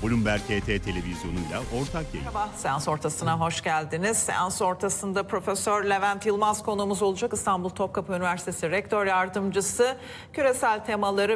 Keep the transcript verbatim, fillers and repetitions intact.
Bloomberg H T televizyonuyla ortak yayın. Merhaba, seans ortasına hoş geldiniz. Seans ortasında Profesör Levent Yılmaz konuğumuz olacak. İstanbul Topkapı Üniversitesi Rektör Yardımcısı. Küresel temaları